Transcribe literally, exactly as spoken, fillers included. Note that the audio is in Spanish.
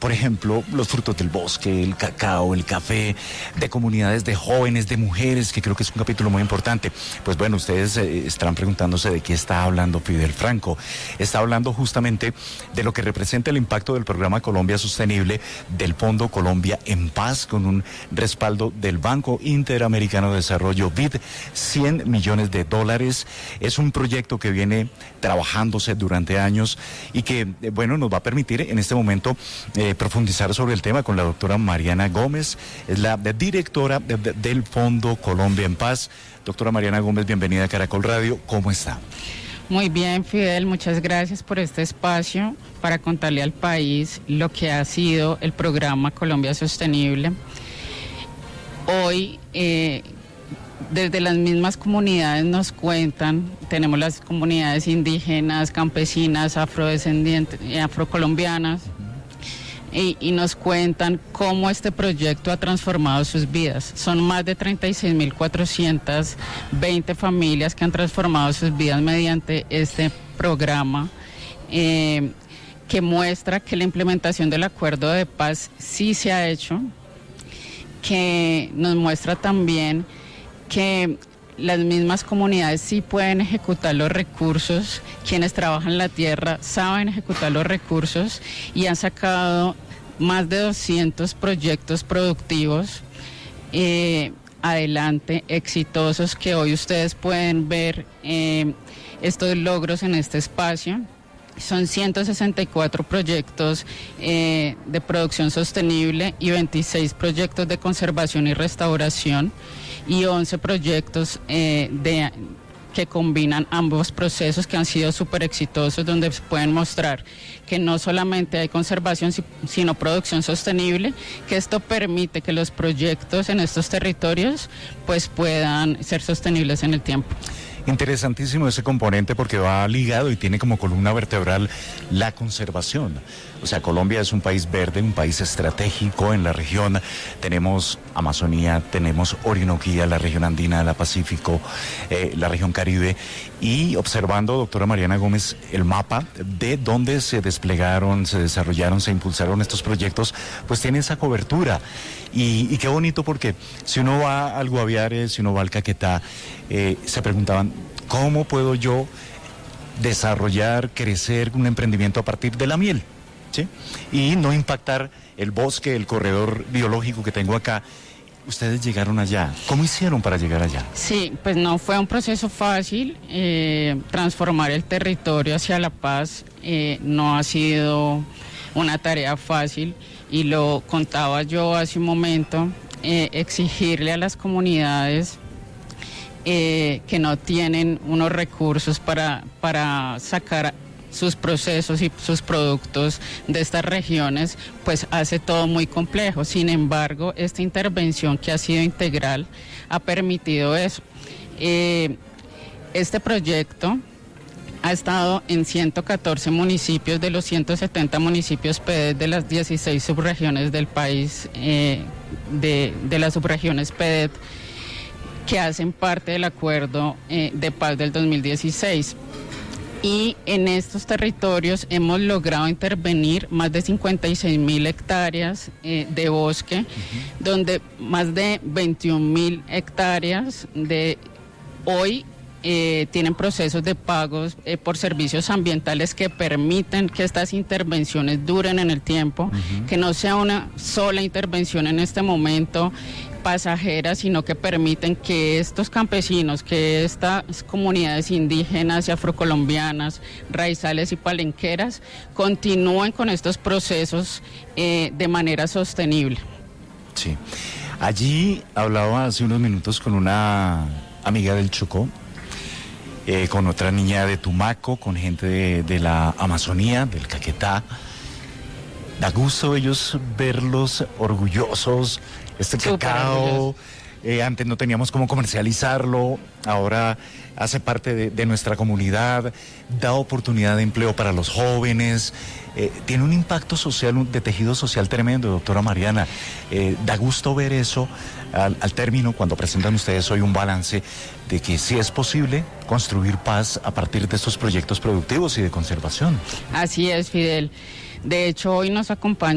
por ejemplo, los frutos del bosque, el cacao, el café, de comunidades de jóvenes, de mujeres, que creo que es un capítulo muy importante. Pues bueno, ustedes eh, estarán preguntándose de qué está hablando Fidel Franco. Está hablando justamente de lo que representa el impacto del programa Colombia Sostenible del Fondo Colombia en Paz, con un respaldo del Banco Interamericano de Desarrollo, B I D, cien millones de dólares. Es un proyecto que viene trabajándose durante años y que, eh, bueno, nos va a permitir en este momento eh, profundizar sobre el tema con la doctora Mariana Gómez, es la de, directora de, de, del Fondo Colombia en Paz. Doctora Mariana Gómez, bienvenida a Caracol Radio, ¿cómo está? Muy bien, Fidel, muchas gracias por este espacio para contarle al país lo que ha sido el programa Colombia Sostenible. Hoy, eh, desde las mismas comunidades nos cuentan, tenemos las comunidades indígenas, campesinas, afrodescendientes, afrocolombianas, y, y nos cuentan cómo este proyecto ha transformado sus vidas. Son más de treinta y seis mil cuatrocientas veinte familias que han transformado sus vidas mediante este programa, eh, que muestra que la implementación del acuerdo de paz sí se ha hecho, que nos muestra también que las mismas comunidades sí pueden ejecutar los recursos, quienes trabajan la tierra saben ejecutar los recursos y han sacado más de doscientos proyectos productivos eh, adelante, exitosos, que hoy ustedes pueden ver eh, estos logros en este espacio. Son ciento sesenta y cuatro proyectos eh, de producción sostenible y veintiséis proyectos de conservación y restauración y once proyectos eh, de, que combinan ambos procesos que han sido súper exitosos, donde pueden mostrar que no solamente hay conservación, sino producción sostenible, que esto permite que los proyectos en estos territorios pues puedan ser sostenibles en el tiempo. Interesantísimo ese componente porque va ligado y tiene como columna vertebral la conservación. O sea, Colombia es un país verde, un país estratégico en la región. Tenemos Amazonía, tenemos Orinoquía, la región andina, la Pacífico, eh, la región Caribe. Y observando, doctora Mariana Gómez, el mapa de dónde se desplegaron, se desarrollaron, se impulsaron estos proyectos, pues tiene esa cobertura. Y, y qué bonito porque si uno va al Guaviare, si uno va al Caquetá, eh, se preguntaban, ¿cómo puedo yo desarrollar, crecer un emprendimiento a partir de la miel? ¿Sí? Y no impactar el bosque, el corredor biológico que tengo acá. Ustedes llegaron allá. ¿Cómo hicieron para llegar allá? Sí, pues no fue un proceso fácil. Eh, transformar el territorio hacia la paz eh, no ha sido una tarea fácil, y lo contaba yo hace un momento, eh, exigirle a las comunidades eh, que no tienen unos recursos para, para sacar sus procesos y sus productos de estas regiones, pues hace todo muy complejo. Sin embargo, esta intervención que ha sido integral ha permitido eso. Eh, este proyecto ha estado en ciento catorce municipios de los ciento setenta municipios P D E T de las dieciséis subregiones del país, eh, de, de las subregiones P D E T que hacen parte del acuerdo eh, de paz del dos mil dieciséis. Y en estos territorios hemos logrado intervenir más de cincuenta y seis mil hectáreas eh, de bosque, uh-huh. donde más de veintiún mil hectáreas de hoy eh, tienen procesos de pagos eh, por servicios ambientales que permiten que estas intervenciones duren en el tiempo, uh-huh. que no sea una sola intervención en este momento pasajera, sino que permiten que estos campesinos, que estas comunidades indígenas y afrocolombianas, raizales y palenqueras, continúen con estos procesos eh, de manera sostenible. Sí. Allí hablaba hace unos minutos con una amiga del Chocó, eh, con otra niña de Tumaco, con gente de, de la Amazonía, del Caquetá. Da gusto ellos verlos orgullosos. Este cacao, eh, antes no teníamos cómo comercializarlo, ahora hace parte de, de nuestra comunidad, da oportunidad de empleo para los jóvenes, eh, tiene un impacto social, un, de tejido social tremendo, doctora Mariana. Eh, da gusto ver eso al, al término, cuando presentan ustedes hoy un balance de que sí es posible construir paz a partir de estos proyectos productivos y de conservación. Así es, Fidel. De hecho, hoy nos acompaña